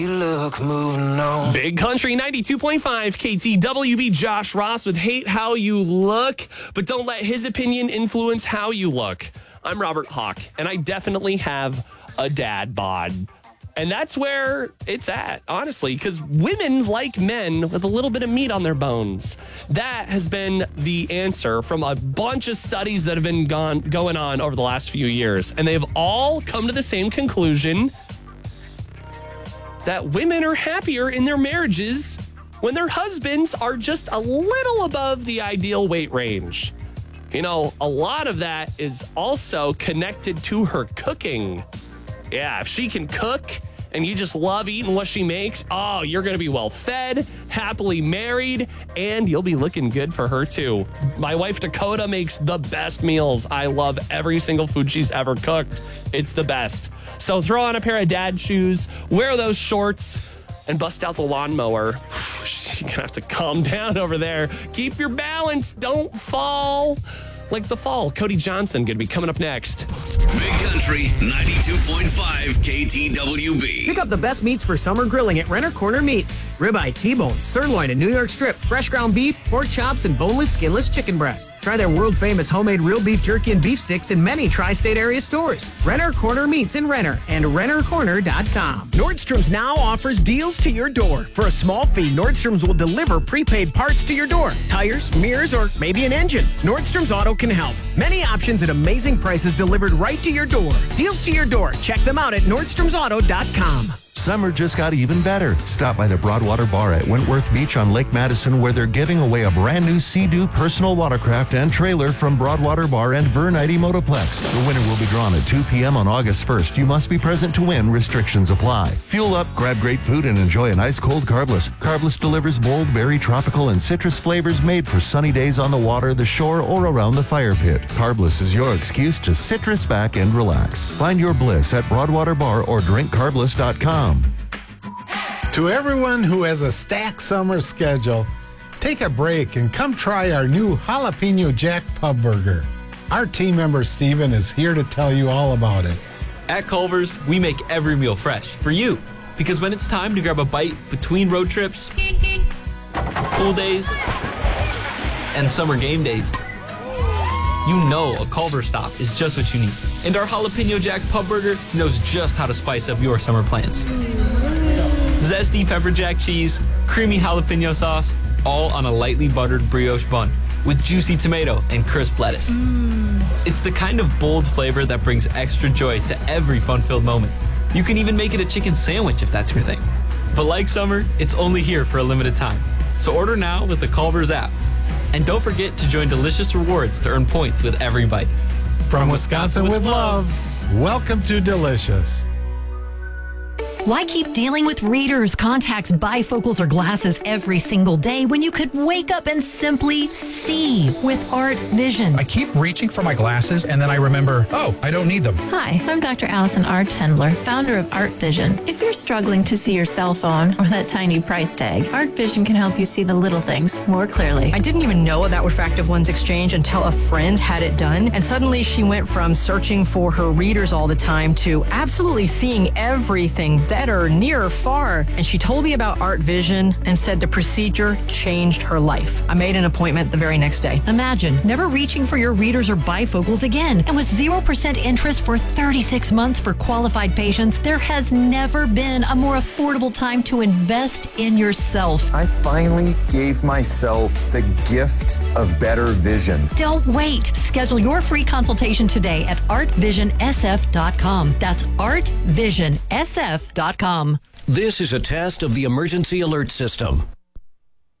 Moving on. Big Country 92.5 KTWB. Josh Ross with Hate How You Look, but don't let his opinion influence how you look. I'm Robert Hawk, and I definitely have a dad bod. And that's where it's at, honestly, because women like men with a little bit of meat on their bones. That has been the answer from a bunch of studies that have been going on over the last few years. And they've all come to the same conclusion that women are happier in their marriages when their husbands are just a little above the ideal weight range. You know, a lot of that is also connected to her cooking. Yeah, if she can cook and you just love eating what she makes, oh, you're going to be well fed, happily married, and you'll be looking good for her too. My wife Dakota makes the best meals. I love every single food she's ever cooked. It's the best. So throw on a pair of dad shoes, wear those shorts, and bust out the lawnmower. You're going to have to calm down over there. Keep your balance. Don't fall like the fall. Cody Johnson going to be coming up next. Big Country 92.5 KTWB. Pick up the best meats for summer grilling at Renner Corner Meats. Ribeye, T-bone, sirloin, and New York strip, fresh ground beef, pork chops, and boneless, skinless chicken breast. Try their world-famous homemade real beef jerky and beef sticks in many tri-state area stores. Renner Corner Meats in Renner and rennercorner.com. Nordstrom's now offers deals to your door. For a small fee, Nordstrom's will deliver prepaid parts to your door. Tires, mirrors, or maybe an engine. Nordstrom's Auto can help. Many options at amazing prices delivered right to your door. Deals to your door. Check them out at NordstromsAuto.com. Summer just got even better. Stop by the Broadwater Bar at Wentworth Beach on Lake Madison, where they're giving away a brand new Sea-Doo personal watercraft and trailer from Broadwater Bar and Vernite Motoplex. The winner will be drawn at 2 p.m. on August 1st. You must be present to win. Restrictions apply. Fuel up, grab great food, and enjoy an ice-cold Carbless. Carbless delivers bold berry, tropical, and citrus flavors made for sunny days on the water, the shore, or around the fire pit. Carbless is your excuse to citrus back and relax. Find your bliss at Broadwater Bar or drinkcarbless.com. To everyone who has a stacked summer schedule, take a break and come try our new Jalapeno Jack Pub Burger. Our team member Steven is here to tell you all about it. At Culver's, we make every meal fresh for you. Because when it's time to grab a bite between road trips, pool days, and summer game days, you know a Culver's stop is just what you need. And our Jalapeno Jack Pub Burger knows just how to spice up your summer plans. Zesty pepper jack cheese, creamy jalapeno sauce, all on a lightly buttered brioche bun with juicy tomato and crisp lettuce. It's the kind of bold flavor that brings extra joy to every fun-filled moment. You can even make it a chicken sandwich if that's your thing. But like summer, it's only here for a limited time. So order now with the Culver's app. And don't forget to join Delicious Rewards to earn points with every bite. From Wisconsin with love, welcome to Delicious. Why keep dealing with readers, contacts, bifocals, or glasses every single day when you could wake up and simply see with Art Vision? I keep reaching for my glasses and then I remember, oh, I don't need them. Hi, I'm Dr. Allison R. Tendler, founder of Art Vision. If you're struggling to see your cell phone or that tiny price tag, Art Vision can help you see the little things more clearly. I didn't even know that Refractive Lens Exchange until a friend had it done, and suddenly she went from searching for her readers all the time to absolutely seeing everything better, near, far. And she told me about Art Vision and said the procedure changed her life. I made an appointment the very next day. Imagine never reaching for your readers or bifocals again. And with 0% interest for 36 months for qualified patients, there has never been a more affordable time to invest in yourself. I finally gave myself the gift of better vision. Don't wait. Schedule your free consultation today at artvisionsf.com. That's artvisionsf.com. This is a test of the emergency alert system.